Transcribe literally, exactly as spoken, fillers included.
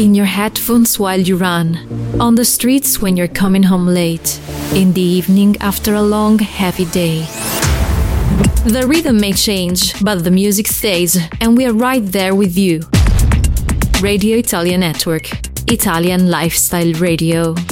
in your headphones while you run, on the streets when you're coming home late, in the evening after a long, heavy day. The rhythm may change, but the music stays, and we are right there with you. Radio Italia Network, Italian Lifestyle Radio.